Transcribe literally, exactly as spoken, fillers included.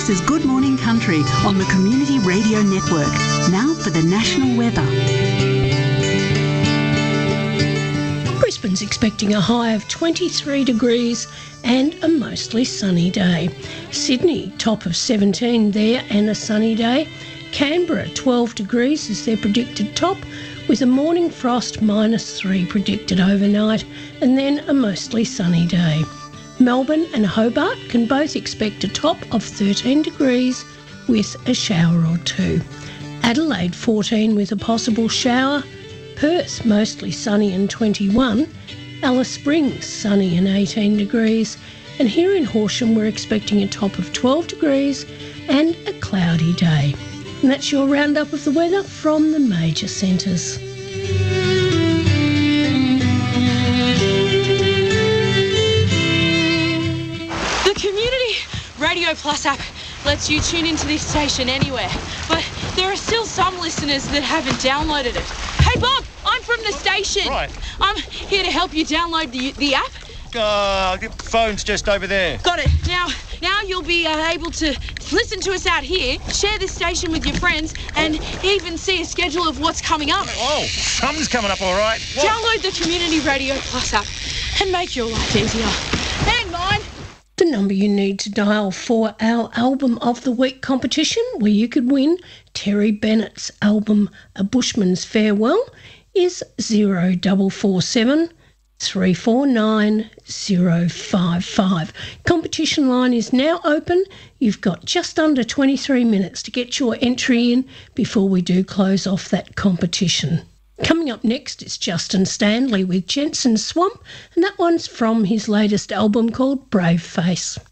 This is Good Morning Country on the Community Radio Network. Now for the national weather. Brisbane's expecting a high of twenty-three degrees and a mostly sunny day. Sydney, top of seventeen there and a sunny day. Canberra, twelve degrees is their predicted top, with a morning frost minus three predicted overnight, and then a mostly sunny day. Melbourne and Hobart can both expect a top of thirteen degrees with a shower or two. Adelaide, fourteen with a possible shower. Perth, mostly sunny and twenty-one. Alice Springs, sunny and eighteen degrees. And here in Horsham, we're expecting a top of twelve degrees and a cloudy day. And that's your roundup of the weather from the major centres. The Community Radio Plus app lets you tune into this station anywhere, but there are still some listeners that haven't downloaded it. Hey Bob, I'm from the station. Right. I'm here to help you download the the app. Uh, the phone's just over there. Got it. Now, now you'll be uh, able to listen to us out here, share this station with your friends, and even see a schedule of what's coming up. Oh, something's coming up all right. What? Download the Community Radio Plus app and make your life easier. And mine. The number you need to dial for our Album of the Week competition, where you could win Terry Bennett's album A Bushman's Farewell, is zero four four seven, three four nine, zero five five. Competition line is now open. You've got just under twenty-three minutes to get your entry in before we do close off that competition. Coming up next is Justin Stanley with Jensen Swamp, and that one's from his latest album called Brave Face.